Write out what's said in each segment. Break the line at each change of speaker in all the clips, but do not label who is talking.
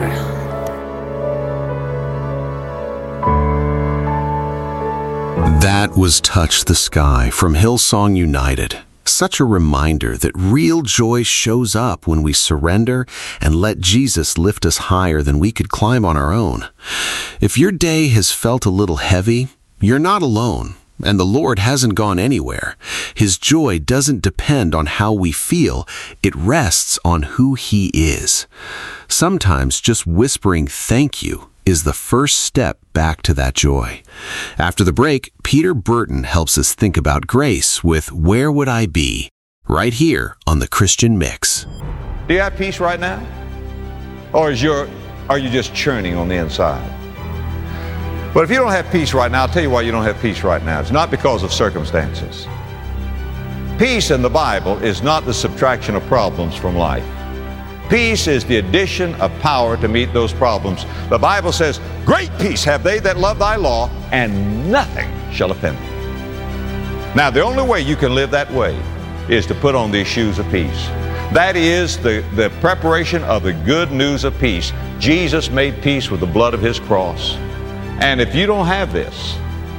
ground.
That was Touch the Sky from Hillsong United. Such a reminder that real joy shows up when we surrender and let Jesus lift us higher than we could climb on our own. If your day has felt a little heavy, you're not alone, and the Lord hasn't gone anywhere. His joy doesn't depend on how we feel. It rests on who He is. Sometimes just whispering thank you is the first step back to that joy. After the break, Peter Burton helps us think about grace with Where Would I Be? Right here on The Christian Mix.
Do you have peace right now? Or are you just churning on the inside? But if you don't have peace right now, I'll tell you why you don't have peace right now. It's not because of circumstances. Peace in the Bible is not the subtraction of problems from life. Peace is the addition of power to meet those problems. The Bible says, great peace have they that love thy law, and nothing shall offend them. Now, the only way you can live that way is to put on these shoes of peace. That is the preparation of the good news of peace. Jesus made peace with the blood of His cross. And if you don't have this,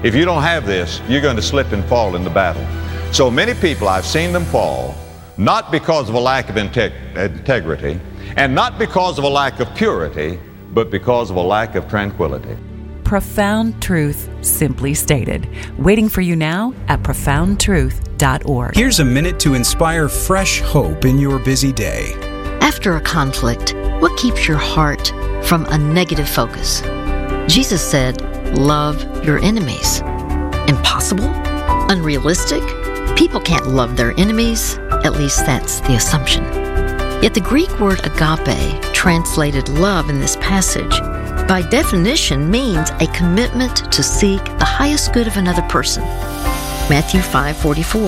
you're going to slip and fall in the battle. So many people, I've seen them fall, not because of a lack of integrity, and not because of a lack of purity, but because of a lack of tranquility.
Profound truth, simply stated. Waiting for you now at profoundtruth.org.
Here's a minute to inspire fresh hope in your busy day.
After a conflict, what keeps your heart from a negative focus? Jesus said, love your enemies. Impossible? Unrealistic? People can't love their enemies. At least that's the assumption. Yet the Greek word agape, translated love in this passage, by definition means a commitment to seek the highest good of another person. Matthew 5:44.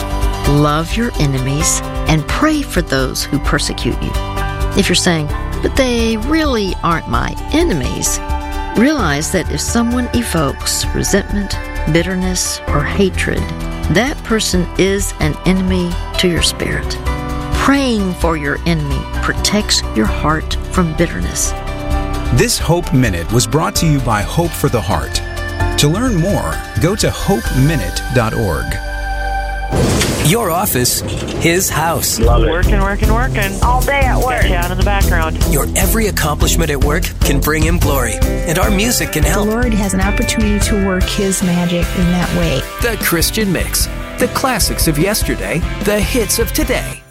Love your enemies and pray for those who persecute you. If you're saying, but they really aren't my enemies, realize that if someone evokes resentment, bitterness, or hatred, that person is an enemy to your spirit. Praying for your enemy protects your heart from bitterness.
This Hope Minute was brought to you by Hope for the Heart. To learn more, go to hopeminute.org.
Your office, His house.
Love it.
Working.
All day at work.
Get you out in the background.
Your every accomplishment at work can bring Him glory, and our music can help.
The Lord has an opportunity to work His magic in that way.
The Christian Mix. The classics of yesterday, the hits of today.